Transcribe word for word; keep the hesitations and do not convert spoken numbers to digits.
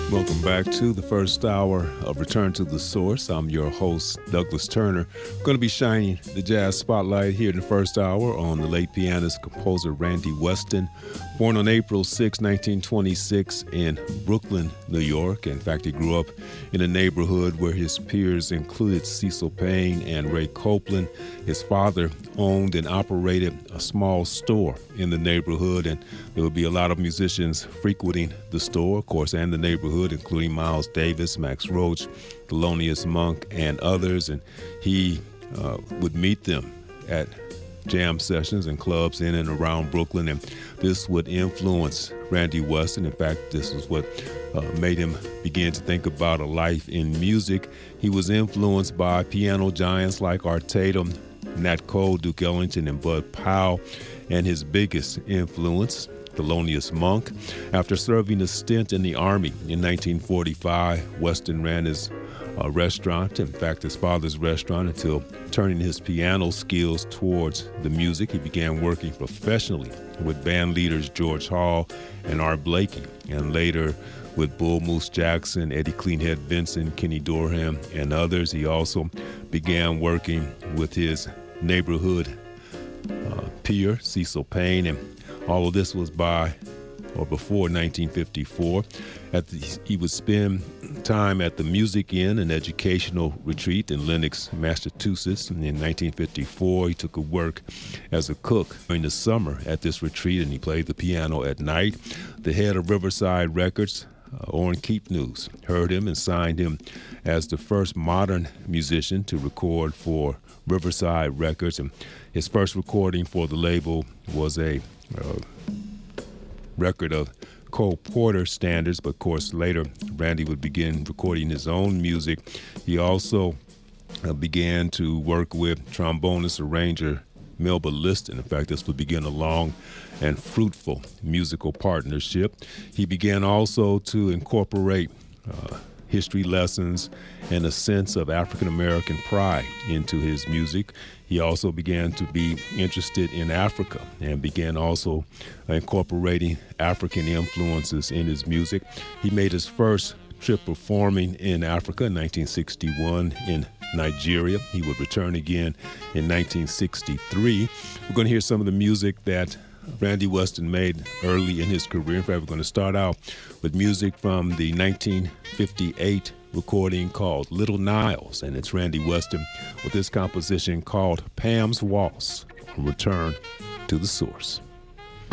Welcome back to the first hour of Return to the Source. I'm your host, Douglas Turner. I'm going to be shining the jazz spotlight here in the first hour on the late pianist, composer Randy Weston, born on April sixth, nineteen twenty-six in Brooklyn, New York. In fact, he grew up in a neighborhood where his peers included Cecil Payne and Ray Copeland. His father owned and operated a small store in the neighborhood, and there would be a lot of musicians frequenting the store, of course, and the neighborhood, including Miles Davis, Max Roach, Thelonious Monk, and others. And he uh, would meet them at jam sessions and clubs in and around Brooklyn, and this would influence Randy Weston. In fact, this was what uh, made him begin to think about a life in music. He was influenced by piano giants like Art Tatum, Nat Cole, Duke Ellington, and Bud Powell, and his biggest influence, Thelonious Monk. After serving a stint in the Army in nineteen forty-five, Weston ran his uh, restaurant, in fact, his father's restaurant, until turning his piano skills towards the music. He began working professionally with band leaders George Hall and Art Blakey, and later with Bull Moose Jackson, Eddie Cleanhead Vinson, Kenny Dorham, and others. He also began working with his neighborhood uh, peer, Cecil Payne, and all of this was by or before nineteen fifty-four. At the, he would spend time at the Music Inn, an educational retreat in Lenox, Massachusetts. And in nineteen fifty-four, he took a work as a cook during the summer at this retreat, and he played the piano at night. The head of Riverside Records, uh, Orrin Keepnews, heard him and signed him as the first modern musician to record for Riverside Records. And his first recording for the label was a uh, record of Cole Porter standards, but of course later Randy would begin recording his own music. He also uh, began to work with trombonist arranger Melba Liston. In fact, this would begin a long and fruitful musical partnership. He began also to incorporate uh, history lessons and a sense of African-American pride into his music. He also began to be interested in Africa and began also incorporating African influences in his music. He made his first trip performing in Africa in nineteen sixty-one in Nigeria. He would return again in nineteen sixty-three. We're going to hear some of the music that Randy Weston made early in his career. In fact, we're going to start out with music from the nineteen fifty-eight recording called Little Niles, and it's Randy Weston with this composition called Pam's Waltz. Return to the Source.